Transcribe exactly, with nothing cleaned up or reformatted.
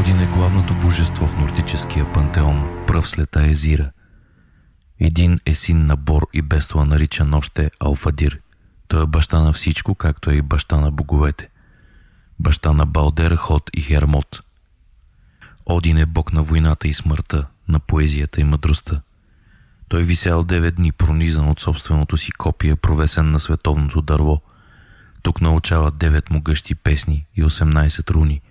Один е главното божество в нордическия пантеон, пръв след Аезира. Един е син на Бор и Бестуа, наричан още Алфадир. Той е баща на всичко, както е и баща на боговете. Баща на Балдер, Ход и Хермот. Один е бог на войната и смъртта, на поезията и мъдростта. Той висял девет дни, пронизан от собственото си копие, провесен на световното дърво. Тук научава девет могъщи песни и осемнайсет руни,